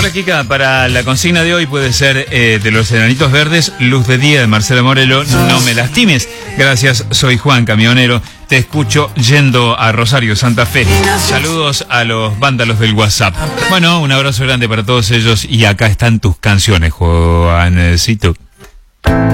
Hola Kika, para la consigna de hoy puede ser de los Enanitos Verdes, Luz de Día de Marcela Morelo, No me lastimes. Gracias, soy Juan, camionero. Te escucho yendo a Rosario, Santa Fe. Saludos a los vándalos del WhatsApp. Bueno, un abrazo grande para todos ellos y acá están tus canciones, Juancito.